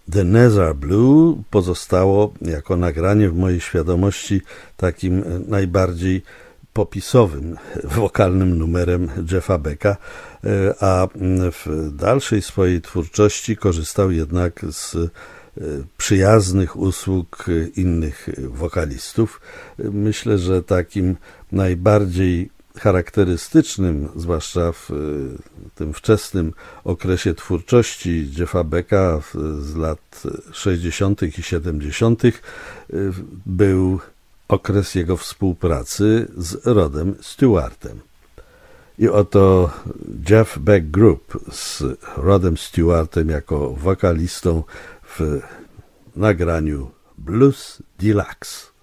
The Nazar Blue pozostało jako nagranie w mojej świadomości takim najbardziej popisowym, wokalnym numerem Jeffa Becka, a w dalszej swojej twórczości korzystał jednak z przyjaznych usług innych wokalistów. Myślę, że takim najbardziej charakterystycznym, zwłaszcza w tym wczesnym okresie twórczości Jeffa Becka z lat 60. i 70. był okres jego współpracy z Rodem Stewartem. I oto Jeff Beck Group z Rodem Stewartem jako wokalistą w nagraniu Blues Deluxe.